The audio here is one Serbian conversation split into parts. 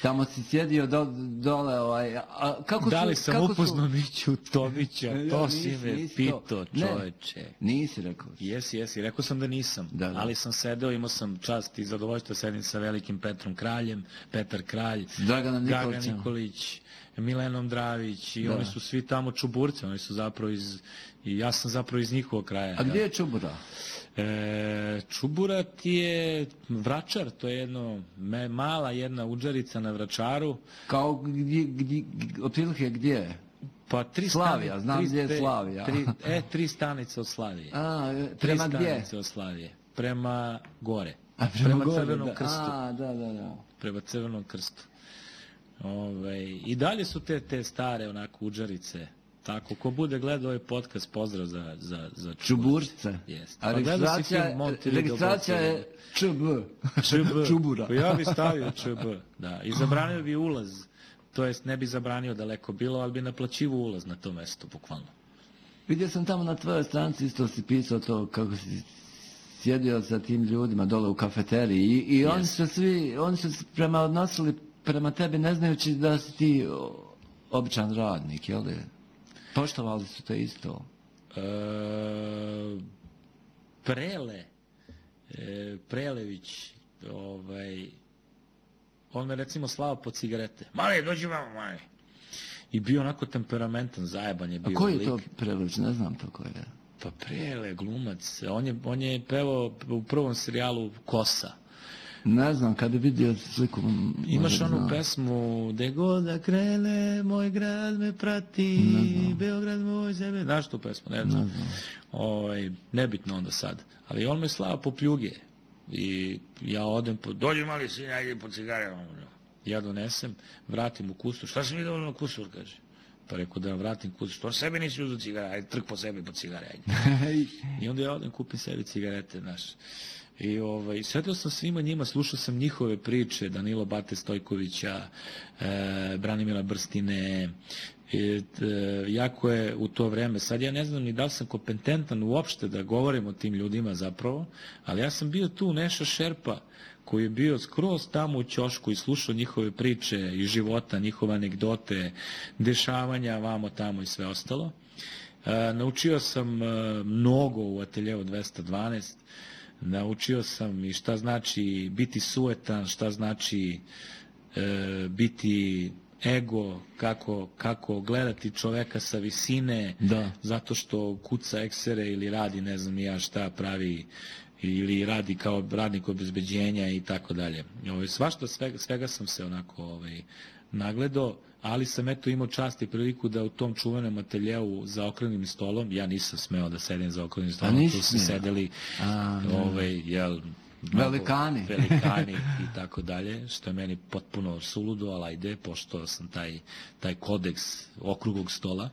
Tamo si sjedio dole, Da li sam upoznao Miću Tomića, to si me pitao, čoveče. Nisi rekao. Jesi, rekao sam da nisam, ali sam sedeo, imao sam čast i zadovoljstvo, sedim sa velikim Petrom Kraljem, Petar Kralj, Dragan Nikolić, Milenom Dravić i oni su svi tamo Čuburci, oni su zapravo i ja sam zapravo iz njihovog kraja. A gdje je Čubura? Čubura ti je Vračar, to je mala jedna udžarica na Vračaru. Kao otprilike gdje? Pa Slavija, znam gdje je Slavija. 3 stanice od Slavije. Prema gdje? 3 stanice od Slavije. Prema gore. Prema Crvenom krstu. Da. Prema Crvenom krstu. I dalje su te stare onako udžarice. Tako, ko bude gledao ovaj podcast, pozdrav za Čuburce. A registracija je Čubura. Ja bi stavio ČB, da. I zabranio bi ulaz. To jest, ne bi zabranio daleko bilo, ali bi naplaćivo ulaz na to mesto, bukvalno. Vidio sam tamo na tvojoj stranci, isto si pisao to kako si sjedio sa tim ljudima dole u kafeteriji i oni su se odnosili prema tebi ne znajući da si ti običan radnik, jel li? Poštovali su te isto? Prelević, on me recimo slao po cigarete. Mali, dođi vamo, mali. I bio onako temperamentan, zajeban je bio. A koji je to Prelević? Ne znam to ko je. Pa Prele, glumac. On je pevao u prvom serijalu Kosa. Ne znam, kad je vidio sliku... Imaš onu pesmu Gde god da krene, moj grad me prati, Beograd moj sebe... Znaš tu pesmu? Ne znam. Nebitno onda sad. Ali on me slava po pljuge. I ja odem dođi mali sin, ajde po cigare. Ja donesem, vratim u kusur. Šta si mi dovoljno u kusur, kaže? Pa rekao da vratim kusur. Što sebi nisi uzao cigare? Ajde, trk po sebi po cigare, ajde. I onda ja odem, kupim sebi cigarete, znaš. I sretao sam svima njima, slušao sam njihove priče, Danilo Bate Stojkovića, Branimira Brstine, jako je u to vreme, sad ja ne znam ni da li sam kompetentan uopšte da govorim o tim ljudima zapravo, ali ja sam bio tu Neša Šerpa, koji je bio skroz tamo u ćošku i slušao njihove priče i života, njihove anegdote, dešavanja, vamo tamo i sve ostalo. Naučio sam mnogo u Ateljevu 212, naučio sam i šta znači biti suetan, šta znači biti ego, kako gledati čoveka sa visine, zato što kuca eksere ili radi ne znam ja šta pravi, ili radi kao radnik obezbeđenja i tako dalje. Svašta, svega sam se onako nagledao, ali sam eto imao čast i priliku da u tom čuvenom ateljevu za okrenim stolom, ja nisam smeo da sedim za okrenim stolom, tu su sedeli velikani i tako dalje, što je meni potpuno suludo, ali ajde, pošto sam taj kodeks okruglog stola.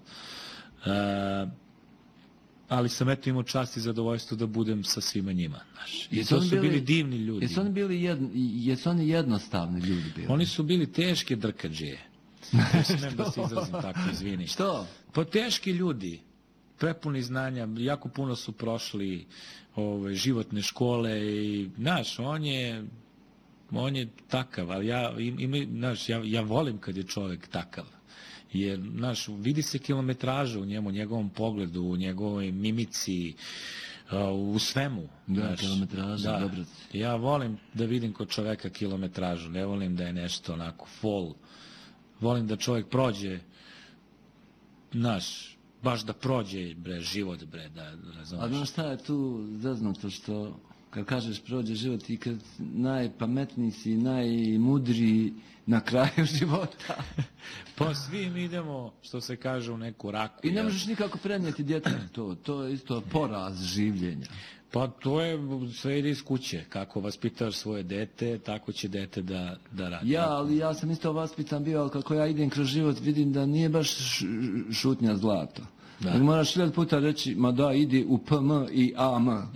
Ali sam eto imao čast i zadovoljstvo da budem sa svima njima. I to su bili divni ljudi. Jesu oni jednostavni ljudi bili? Oni su bili teške drkađije. Ne smem da se izrazim tako, izvini. Što? Pa teški ljudi, prepuni znanja, jako puno su prošli životne škole i, znaš, on je takav, ali ja volim kad je čovjek takav. Jer, znaš, vidi se kilometraža u njemu, u njegovom pogledu, u njegovoj mimici, u svemu. Da, kilometraža, dobro. Ja volim da vidim kod čoveka kilometražu, ne volim da je nešto onako full. Volim da čovjek prođe, znaš, baš da prođe, život, da razumeš. A znaš šta je tu zeznuto što, kad kažeš prođe život i kad najpametniji si, najmudriji na kraju života. Pa svi mi idemo, što se kaže, u neku raku. I ne možeš nikako prenijeti djetetu to je isto poraz življenja. Pa to je, sve ide iz kuće. Kako vaspitaš svoje dete, tako će dete da radi. Ali ja sam isto vaspitan bio, ali kako ja idem kroz život, vidim da nije baš šutnja zlato. Moraš 1000 puta reći, ma da, idi u PM i AM.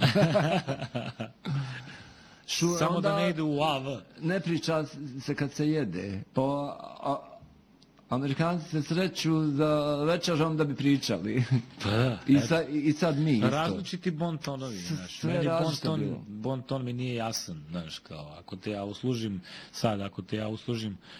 Samo da ne ide u AV. Ne priča se kad se jede. Amerikanci se sreću za večerom da bi pričali. I sad mi isto. Različiti bontonovi, znaš. Meni bonton mi nije jasan, znaš, kao, ako te ja uslužim